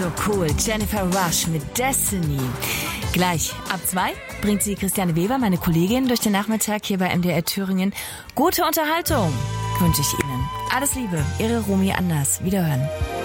so cool. Jennifer Rush mit Destiny. Gleich ab 2 bringt sie Christiane Weber, meine Kollegin, durch den Nachmittag hier bei MDR Thüringen. Gute Unterhaltung wünsche ich Ihnen. Alles Liebe, Ihre Romy Anders. Wiederhören.